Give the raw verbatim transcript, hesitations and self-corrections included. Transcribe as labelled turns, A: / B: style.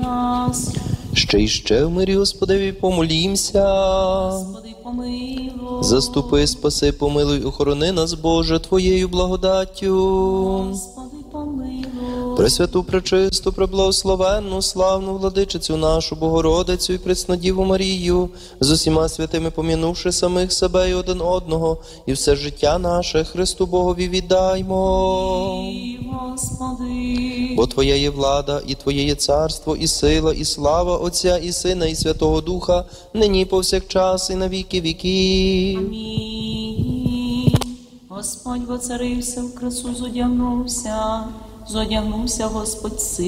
A: нас.
B: Ще й ще в мирі, Господеві, помолімся.
A: Господи, помилуй.
B: Заступи, спаси, помилуй, охорони нас, Боже, Твоєю благодаттю.
A: Господи, помилуй.
B: Пресвяту, пречисту, преблагословенну, славну владичицю нашу, Богородицю і Преснодіву Марію, з усіма святими помінувши самих себе і один одного, і все життя наше Христу Богові віддаймо.
A: І, Господи.
B: Бо Твоя є влада, і Твоє є царство, і сила, і слава Отця, і Сина, і Святого Духа, нині і повсякчас, і на віки віків.
A: Амінь. Господь воцарився, в красу зодягнувся, зодягнувся Господь сил.